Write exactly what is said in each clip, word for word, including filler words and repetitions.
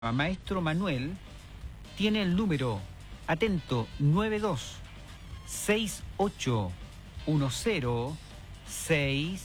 Maestro Manuel tiene el número, atento, nueve dos seis ocho uno cero seis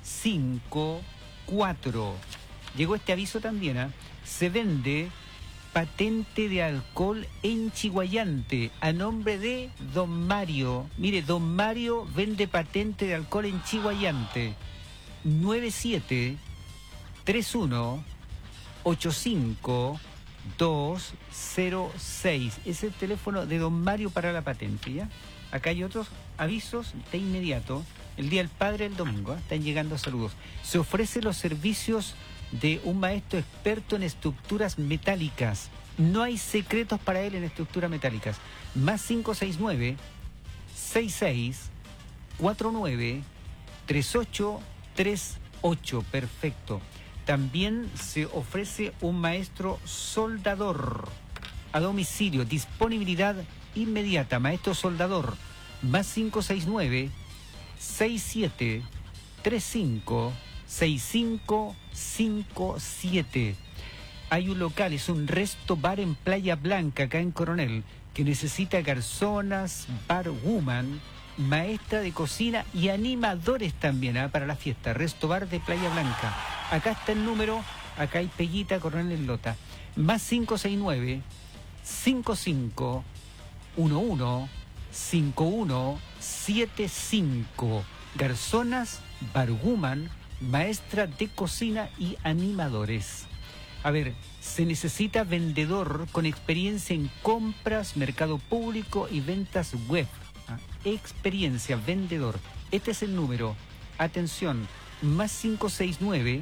cinco cuatro. Llegó este aviso también, ¿eh? Se vende patente de alcohol en Chiguayante a nombre de don Mario. Mire, don Mario vende patente de alcohol en Chiguayante. nueve siete tres uno ocho cinco dos cero seis. Es el teléfono de don Mario para la patente, ¿ya? Acá hay otros avisos de inmediato. El Día del Padre el domingo, ¿eh? Están llegando saludos. Se ofrece los servicios de un maestro experto en estructuras metálicas. No hay secretos para él en estructuras metálicas. Más cinco seis nueve seis seis cuatro nueve tres ocho tres ocho. Perfecto. También se ofrece un maestro soldador a domicilio, disponibilidad inmediata, maestro soldador, más cinco seis nueve seis siete tres cinco seis cinco cinco siete. Hay un local, es un resto bar en Playa Blanca, acá en Coronel, que necesita garzonas, barwoman, maestra de cocina y animadores también, ¿eh? Para la fiesta, resto bar de Playa Blanca. Acá está el número, acá hay Peguita, Coronel Lota. Más cinco seis nueve cinco cinco uno uno cinco uno siete cinco. Garzonas, barwoman, maestra de cocina y animadores. A ver, se necesita vendedor con experiencia en compras, mercado público y ventas web. ¿Ah? Experiencia, vendedor. Este es el número. Atención, más cinco seis nueve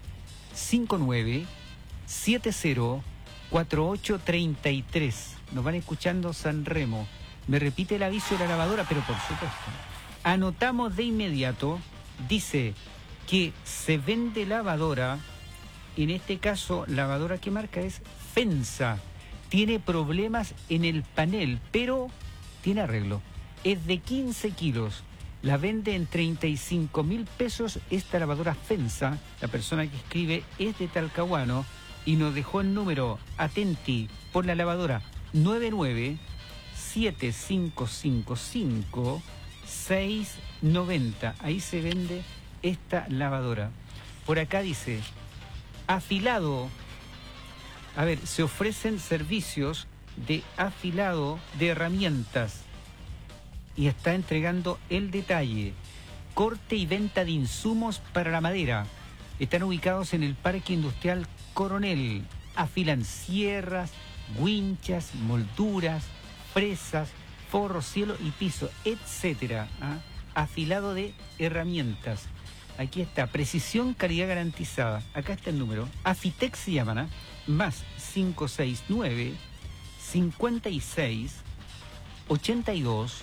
cinco nueve siete cero cuatro ocho tres tres. Nos van escuchando San Remo. Me repite el aviso de la lavadora, pero por supuesto. Anotamos de inmediato. Dice que se vende lavadora. En este caso, lavadora que marca es FENSA. Tiene problemas en el panel, pero tiene arreglo. Es de quince kilos. La vende en treinta y cinco mil pesos esta lavadora FENSA. La persona que escribe es de Talcahuano y nos dejó el número, atenti, por la lavadora nueve nueve siete cinco cinco cinco seis nueve cero. Ahí se vende esta lavadora. Por acá dice, afilado. A ver, se ofrecen servicios de afilado de herramientas. Y está entregando el detalle. Corte y venta de insumos para la madera. Están ubicados en el Parque Industrial Coronel. Afilan sierras, winchas, molduras, fresas, forro, cielo y piso, etcétera. ¿Ah? Afilado de herramientas. Aquí está, precisión, calidad garantizada. Acá está el número. Afitex se llaman, ¿eh? Más cinco seis nueve cincuenta y seis ochenta y dos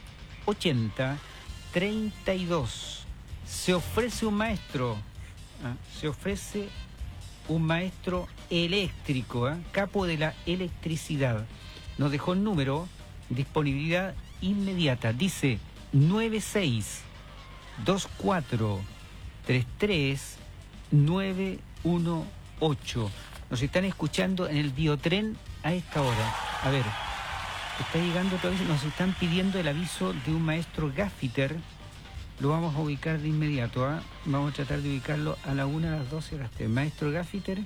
ochenta treinta y dos. Se ofrece un maestro, ¿eh? Se ofrece un maestro eléctrico, ¿eh? Capo de la electricidad. Nos dejó el número, disponibilidad inmediata. Dice nueve seis dos cuatro tres tres nueve uno ocho. Nos están escuchando en el biotren a esta hora. A ver, está llegando otra vez, nos están pidiendo el aviso de un maestro gaffiter. Lo vamos a ubicar de inmediato, ¿eh? Vamos a tratar de ubicarlo a la una, a las doce, a las tres. Maestro gaffiter,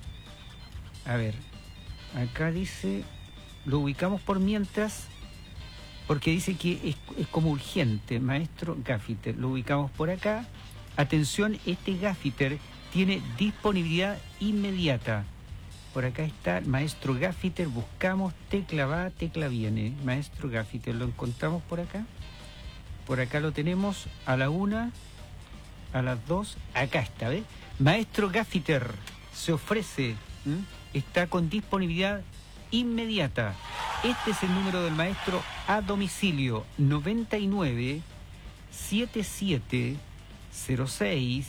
a ver, acá dice, lo ubicamos por mientras, porque dice que es, es como urgente. Maestro gaffiter, lo ubicamos por acá. Atención, este gaffiter tiene disponibilidad inmediata. Por acá está el maestro gaffiter, buscamos, tecla va, tecla viene. Maestro gaffiter, lo encontramos por acá. Por acá lo tenemos a la una, a las dos, acá está, ¿ves? Maestro gaffiter se ofrece, ¿m? Está con disponibilidad inmediata. Este es el número del maestro a domicilio, noventa y nueve setenta y siete cero seis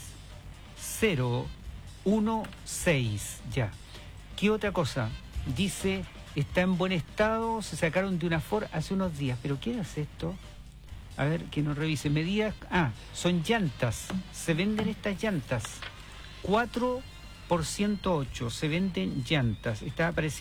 cero uno seis. Ya. ¿Qué otra cosa? Dice, está en buen estado, se sacaron de una Ford hace unos días. ¿Pero qué es esto? A ver, que nos revise. Medidas, ah, son llantas. Se venden estas llantas. cuatro por ciento ocho se venden llantas. Está apareciendo